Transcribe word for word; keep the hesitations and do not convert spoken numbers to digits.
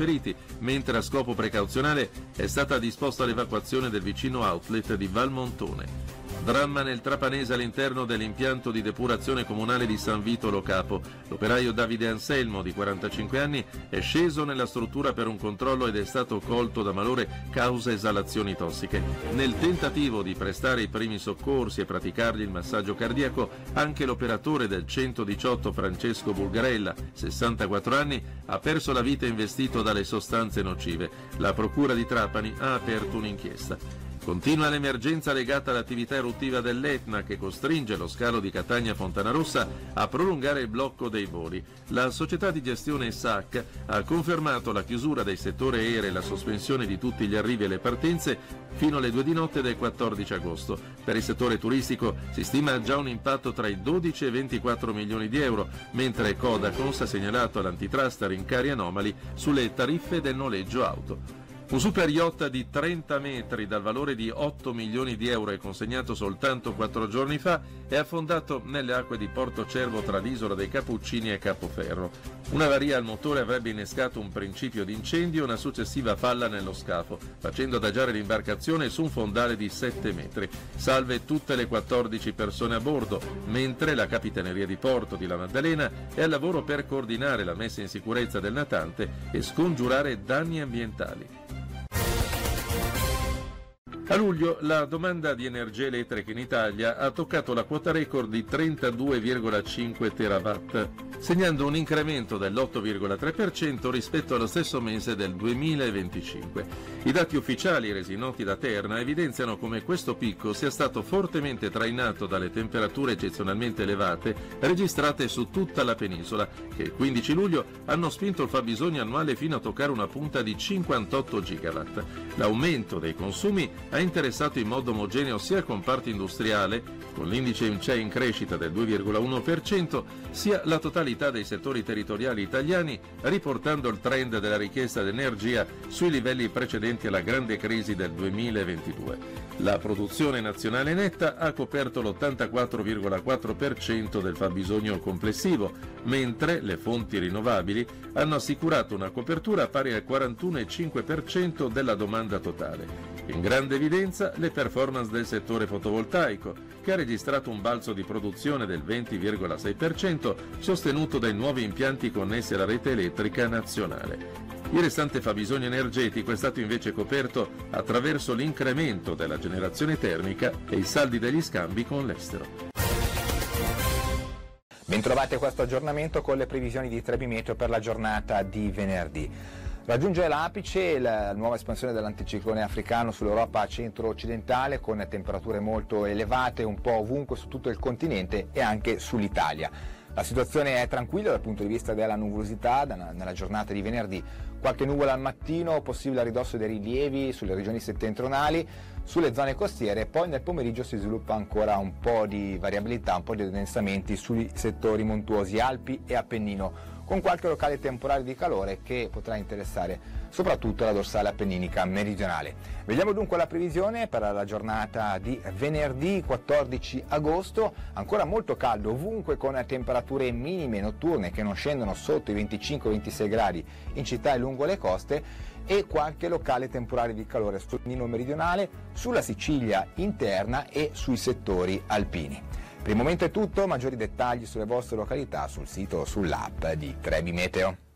feriti, mentre a scopo precauzionale è stata disposta l'evacuazione del vicino outlet di Valmontone. Dramma nel Trapanese all'interno dell'impianto di depurazione comunale di San Vito Lo Capo. L'operaio Davide Anselmo, di quarantacinque anni, è sceso nella struttura per un controllo ed è stato colto da malore causa esalazioni tossiche. Nel tentativo di prestare i primi soccorsi e praticargli il massaggio cardiaco, anche l'operatore del centodiciotto Francesco Bulgarella, sessantaquattro anni, ha perso la vita investito dalle sostanze nocive. La Procura di Trapani ha aperto un'inchiesta. Continua l'emergenza legata all'attività eruttiva dell'Etna che costringe lo scalo di Catania Fontanarossa a prolungare il blocco dei voli. La società di gestione S A C ha confermato la chiusura del settore aereo e la sospensione di tutti gli arrivi e le partenze fino alle due di notte del quattordici agosto. Per il settore turistico si stima già un impatto tra i dodici e i ventiquattro milioni di euro, mentre Codacons ha segnalato all'antitrust rincari anomali sulle tariffe del noleggio auto. Un super yacht di trenta metri dal valore di otto milioni di euro e consegnato soltanto quattro giorni fa è affondato nelle acque di Porto Cervo tra l'Isola dei Cappuccini e Capoferro. Una avaria al motore avrebbe innescato un principio di incendio e una successiva falla nello scafo, facendo adagiare l'imbarcazione su un fondale di sette metri. Salve tutte le quattordici persone a bordo, mentre la Capitaneria di Porto di La Maddalena è al lavoro per coordinare la messa in sicurezza del natante e scongiurare danni ambientali. A luglio la domanda di energia elettrica in Italia ha toccato la quota record di trentadue virgola cinque terawatt, segnando un incremento dell'otto virgola tre per cento rispetto allo stesso mese del duemilaventicinque. I dati ufficiali resi noti da Terna evidenziano come questo picco sia stato fortemente trainato dalle temperature eccezionalmente elevate registrate su tutta la penisola, che il quindici luglio hanno spinto il fabbisogno annuale fino a toccare una punta di cinquantotto gigawatt. L'aumento dei consumi ha interessato in modo omogeneo sia il comparto industriale, con l'indice I M C E in crescita del due virgola uno per cento, sia la totalità dei settori territoriali italiani, riportando il trend della richiesta d'energia sui livelli precedenti alla grande crisi del duemilaventidue. La produzione nazionale netta ha coperto l'ottantaquattro virgola quattro per cento del fabbisogno complessivo, mentre le fonti rinnovabili hanno assicurato una copertura pari al quarantuno virgola cinque per cento della domanda totale. In grande evidenza le performance del settore fotovoltaico, che ha registrato un balzo di produzione del venti virgola sei per cento, sostenuto dai nuovi impianti connessi alla rete elettrica nazionale. Il restante fabbisogno energetico è stato invece coperto attraverso l'incremento della generazione termica e i saldi degli scambi con l'estero. Bentrovati a questo aggiornamento con le previsioni di Trebimeteo per la giornata di venerdì. Raggiunge l'apice la nuova espansione dell'anticiclone africano sull'Europa centro-occidentale con temperature molto elevate un po' ovunque su tutto il continente e anche sull'Italia. La situazione è tranquilla dal punto di vista della nuvolosità nella giornata di venerdì. Qualche nuvola al mattino, possibile a ridosso dei rilievi sulle regioni settentrionali, sulle zone costiere, poi nel pomeriggio si sviluppa ancora un po' di variabilità, un po' di addensamenti sui settori montuosi Alpi e Appennino, con qualche locale temporale di calore che potrà interessare soprattutto la dorsale appenninica meridionale. Vediamo dunque la previsione per la giornata di venerdì quattordici agosto, ancora molto caldo ovunque con temperature minime notturne che non scendono sotto i venticinque ventisei gradi in città e lungo le coste e qualche locale temporale di calore sul Appennino meridionale, sulla Sicilia interna e sui settori alpini. Per il momento è tutto, maggiori dettagli sulle vostre località sul sito o sull'app di Trebimeteo.